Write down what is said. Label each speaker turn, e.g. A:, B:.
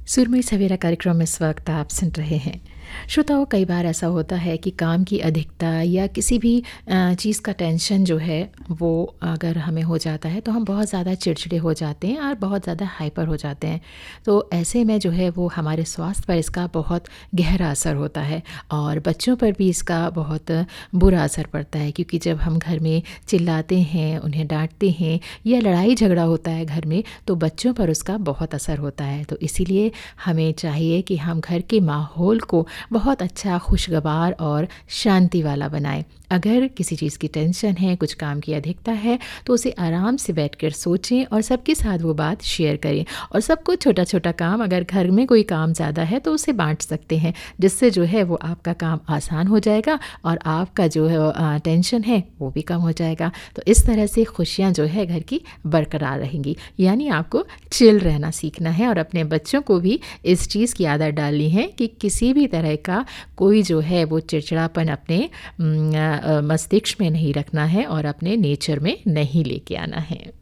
A: सुरमई सवेरा कार्यक्रम में इस वक्त आप सुन रहे हैं। श्रोताओं, कई बार ऐसा होता है कि काम की अधिकता या किसी भी चीज़ का टेंशन जो है वो अगर हमें हो जाता है तो हम बहुत ज़्यादा चिड़चिड़े हो जाते हैं और बहुत ज़्यादा हाइपर हो जाते हैं। तो ऐसे में जो है वो हमारे स्वास्थ्य पर इसका बहुत गहरा असर होता है और बच्चों पर भी इसका बहुत बुरा असर पड़ता है, क्योंकि जब हम घर में चिल्लाते हैं, उन्हें डांटते हैं या लड़ाई झगड़ा होता है घर में, तो बच्चों पर उसका बहुत असर होता है। तो इसीलिए हमें चाहिए कि हम घर के माहौल को बहुत अच्छा, खुशगवार और शांति वाला बनाएं। अगर किसी चीज़ की टेंशन है, कुछ काम की अधिकता है, तो उसे आराम से बैठकर सोचें और सबके साथ वो बात शेयर करें। और सबको छोटा-छोटा काम, अगर घर में कोई काम ज़्यादा है तो उसे बाँट सकते हैं, जिससे जो है वो आपका काम आसान हो जाएगा और आपका जो है टेंशन है वो भी कम हो जाएगा। तो इस तरह से खुशियाँ जो है घर की बरकरार रहेंगी। यानी आपको चिल रहना सीखना है और अपने बच्चों को भी इस चीज़ की आदत डालनी है कि किसी भी तरह का कोई जो है वो चिड़चिड़ापन अपने मस्तिष्क में नहीं रखना है और अपने नेचर में नहीं लेके आना है।